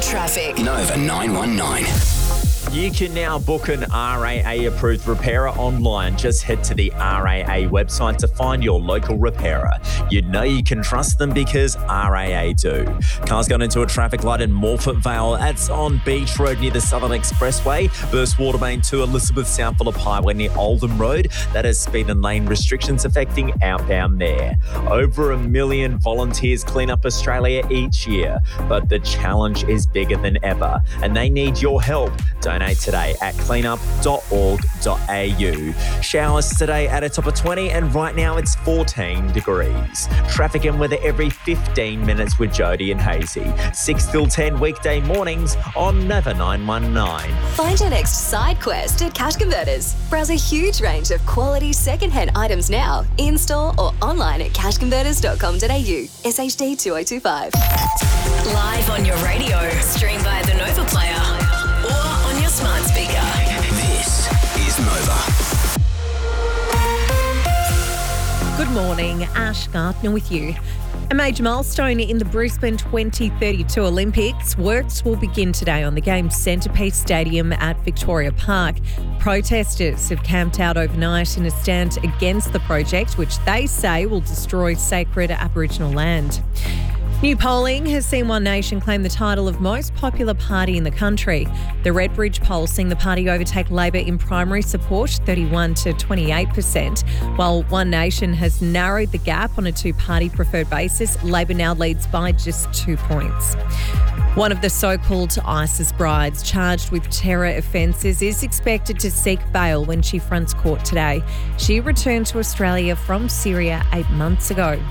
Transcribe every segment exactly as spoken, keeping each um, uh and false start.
Traffic. Nova nine one nine. You can now book an R A A-approved repairer online. Just head to the R A A website to find your local repairer. You know you can trust them because R A A do. Cars got into a traffic light in Morfett Vale. That's on Beach Road near the Southern Expressway. Burst Watermain to Elizabeth South Phillip Highway near Oldham Road. That has speed and lane restrictions affecting outbound there. Over a million volunteers clean up Australia each year, but the challenge is bigger than ever, and they need your help. Donate today at cleanup dot org dot a u. Showers today at a top of twenty, and right now it's fourteen degrees. Traffic and weather every fifteen minutes with Jody and Hazy. six till ten weekday mornings on Nova nine one nine. Find your next side quest at Cash Converters. Browse a huge range of quality second-hand items now, in-store or online at cash converters dot com dot a u. S H D two oh two five. Live on your radio, stream via the Nova Player or on your smart speaker. This is Nova. Good morning, Ash Gardner with you. A major milestone in the Brisbane twenty thirty-two Olympics. Works will begin today on the game's centrepiece stadium at Victoria Park. Protesters have camped out overnight in a stand against the project, which they say will destroy sacred Aboriginal land. New polling has seen One Nation claim the title of most popular party in the country. The Redbridge poll seeing the party overtake Labor in primary support, thirty-one to twenty-eight percent, while One Nation has narrowed the gap on a two-party preferred basis. Labor now leads by just two points. One of the so-called ISIS brides charged with terror offences is expected to seek bail when she fronts court today. She returned to Australia from Syria eight months ago.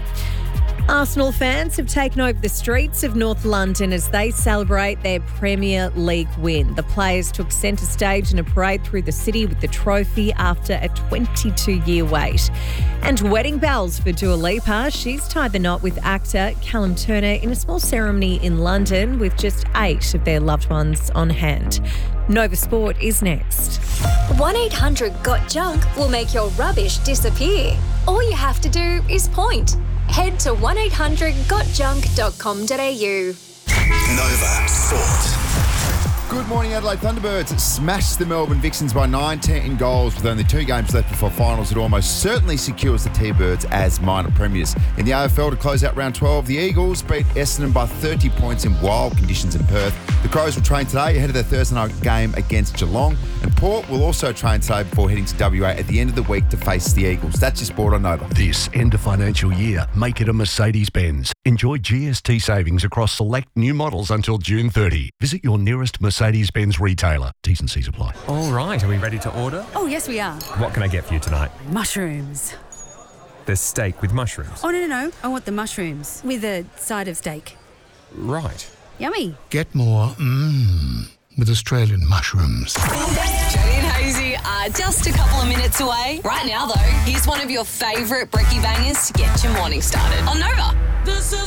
Arsenal fans have taken over the streets of North London as they celebrate their Premier League win. The players took centre stage in a parade through the city with the trophy after a twenty-two-year wait. And wedding bells for Dua Lipa. She's tied the knot with actor Callum Turner in a small ceremony in London with just eight of their loved ones on hand. Nova Sport is next. one eight hundred got junk will make your rubbish disappear. All you have to do is point. Head to one eight hundred got junk dot com dot a u. Nova Sport. Good morning, Adelaide Thunderbirds smashed the Melbourne Vixens by nineteen goals with only two games left before finals. It almost certainly secures the T-Birds as minor premiers. In the A F L to close out round twelve, the Eagles beat Essendon by thirty points in wild conditions in Perth. The Crows will train today ahead of their Thursday night game against Geelong, and Port will also train today before heading to W A at the end of the week to face the Eagles. That's your sport on Nova. This end of financial year, make it a Mercedes-Benz. Enjoy G S T savings across select new models until June thirtieth. Visit your nearest Mercedes-Benz retailer. T's and C's apply. All right, are we ready to order? Oh, yes, we are. What can I get for you tonight? Mushrooms. There's steak with mushrooms. Oh, no, no, no. I want the mushrooms with a side of steak. Right. Yummy. Get more mmm with Australian mushrooms. Jody and Hazy are just a couple of minutes away. Right now, though, here's one of your favourite brekkie bangers to get your morning started on Nova. This is